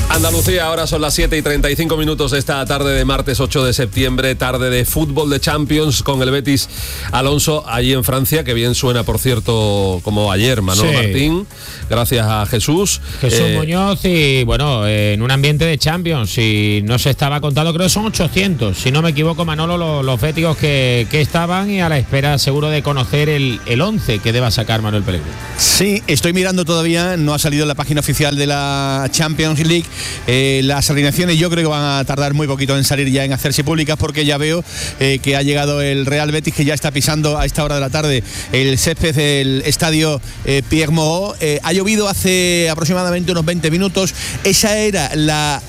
Andalucía, ahora son las 7:35 de esta tarde de martes 8 de septiembre, tarde de fútbol de Champions con el Betis Alonso allí en Francia, que bien suena, por cierto, como ayer, Manolo Martín, gracias a Jesús Muñoz, y bueno, en un ambiente de Champions, y no se estaba contando, creo que son 800, si no me equivoco, Manolo, los béticos que estaban, y a la espera seguro de conocer el 11 que deba sacar Manuel Pellegrini. Sí, estoy mirando todavía, no ha salido en la página oficial de la Champions League. Las alineaciones yo creo que van a tardar muy poquito en salir ya, en hacerse públicas, porque ya veo que ha llegado el Real Betis, que ya está pisando a esta hora de la tarde el césped del estadio Pierre Moreau. Ha llovido hace aproximadamente unos 20 minutos. Esa era la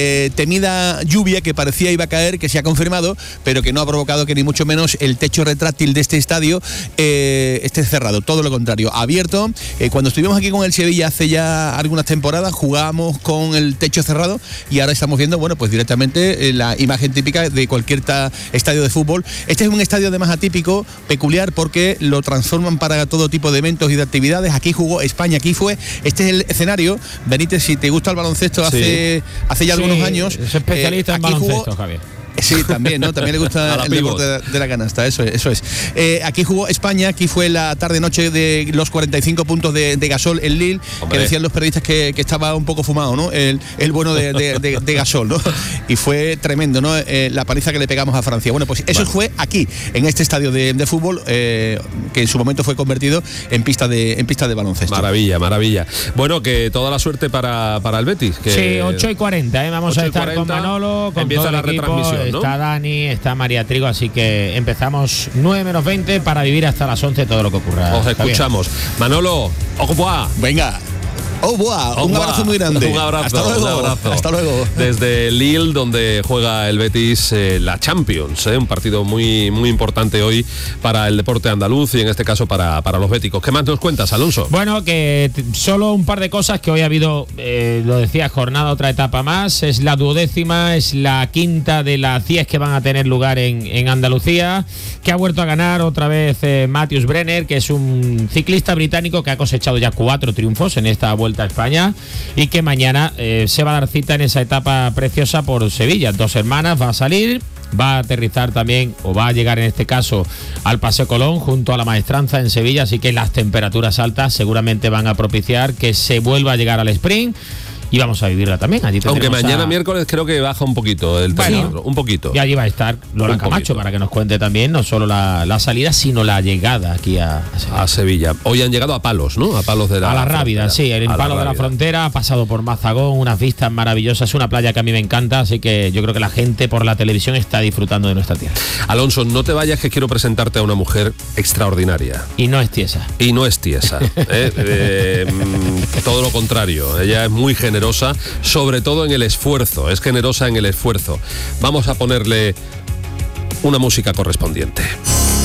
temida lluvia que parecía iba a caer, que se ha confirmado, pero que no ha provocado que ni mucho menos el techo retráctil de este estadio esté cerrado, todo lo contrario, abierto. Cuando estuvimos aquí con el Sevilla hace ya algunas temporadas, jugábamos con el techo cerrado, y ahora estamos viendo, bueno, pues directamente la imagen típica de cualquier estadio de fútbol. Este es un estadio además atípico, peculiar, porque lo transforman para todo tipo de eventos y de actividades. Aquí jugó España, aquí fue, este es el escenario. Benítez, si te gusta el baloncesto, hace ya algunos años. Es especialista en baloncesto, Javier. Sí, también, ¿no? También le gusta el deporte de la canasta, eso es. Aquí jugó España, aquí fue la tarde-noche de los 45 puntos de Gasol en Lille, que decían los periodistas que estaba un poco fumado, ¿no? El bueno de Gasol, ¿no? Y fue tremendo, ¿no? La paliza que le pegamos a Francia. Bueno, pues eso fue aquí, en este estadio de fútbol, que en su momento fue convertido en pista de baloncesto. Maravilla. Bueno, que toda la suerte para el Betis. Que sí, 8:40, vamos a estar con Manolo, con empieza todo la el equipo, retransmisión, ¿no? Está Dani, está María Trigo, así que empezamos 9:20 para vivir hasta las 11 todo lo que ocurra. Os escuchamos. Manolo, au revoir. Venga. Un abrazo muy grande. Un abrazo. Hasta luego. Desde Lille, donde juega el Betis la Champions, un partido muy, muy importante hoy para el deporte andaluz, y en este caso para los béticos. ¿Qué más nos cuentas, Alonso? Bueno, que solo un par de cosas, que hoy ha habido, lo decía, jornada, otra etapa más. Es la 12ª, es la quinta de las 10 que van a tener lugar en Andalucía, que ha vuelto a ganar otra vez Matthews Brenner, que es un ciclista británico que ha cosechado ya 4 triunfos en esta Vuelta a España, y que mañana se va a dar cita en esa etapa preciosa por Sevilla. 2 hermanas, va a salir, va a aterrizar también, o va a llegar en este caso al Paseo Colón, junto a la Maestranza en Sevilla, así que las temperaturas altas seguramente van a propiciar que se vuelva a llegar al sprint, y vamos a vivirla también. Allí aunque mañana miércoles creo que baja un poquito el termómetro, un poquito. Y allí va a estar Lola Camacho para que nos cuente también no solo la salida, sino la llegada aquí a Sevilla. Hoy han llegado a Palos, ¿no? A Palos de la Rábida, sí, el palo de la frontera, ha pasado por Mazagón, unas vistas maravillosas, una playa que a mí me encanta, así que yo creo que la gente por la televisión está disfrutando de nuestra tierra. Alonso, no te vayas, que quiero presentarte a una mujer extraordinaria. Y no es tiesa. Todo lo contrario, ella es muy generosa, sobre todo en el esfuerzo, es generosa en el esfuerzo. Vamos a ponerle una música correspondiente.